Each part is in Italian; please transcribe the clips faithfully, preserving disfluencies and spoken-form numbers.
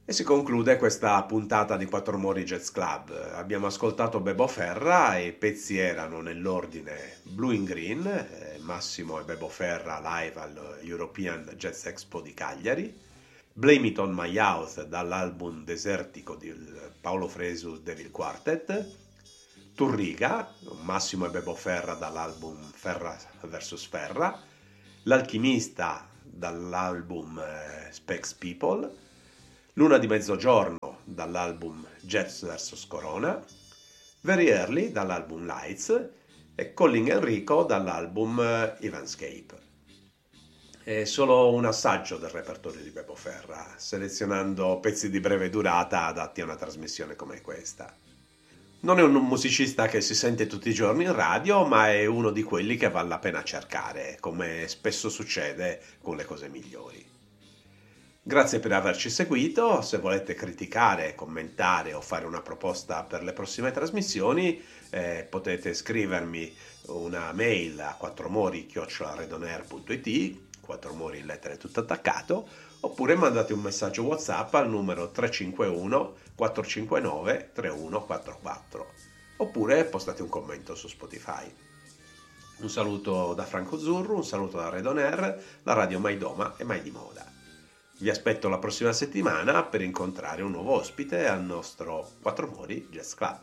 E si conclude questa puntata di Quattro Mori Jazz Club. Abbiamo ascoltato Bebo Ferra e i pezzi erano nell'ordine Blue in Green, eh, Massimo e Bebo Ferra live al European Jazz Expo di Cagliari, Blame It On My House dall'album Desertico di Paolo Fresu Devil Quartet, Turriga, Massimo e Bebo Ferra dall'album Ferra versus Ferra, L'Alchimista dall'album eh, Specs People, Luna di Mezzogiorno dall'album Jazz versus Corona, Very Early dall'album Lights e Colin Enrico dall'album Evanscape. È solo un assaggio del repertorio di Bebo Ferra, selezionando pezzi di breve durata adatti a una trasmissione come questa. Non è un musicista che si sente tutti i giorni in radio, ma è uno di quelli che vale la pena cercare, come spesso succede con le cose migliori. Grazie per averci seguito. Se volete criticare, commentare o fare una proposta per le prossime trasmissioni, eh, potete scrivermi una mail a quattromori chiocciola redonair punto it, quattromori in lettere tutto attaccato, oppure mandate un messaggio WhatsApp al numero tre cinque uno quattro cinque nove tre uno quattro quattro, oppure postate un commento su Spotify. Un saluto da Franco Zurru, un saluto da Redonair, la radio mai doma e mai di moda. Vi aspetto la prossima settimana per incontrare un nuovo ospite al nostro Quattro Mori Jazz Club.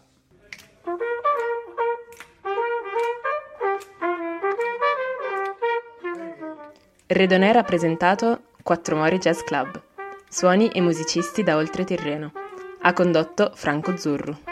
Redonair ha presentato Quattro Mori Jazz Club, suoni e musicisti da oltre Tirreno. Ha condotto Franco Zurru.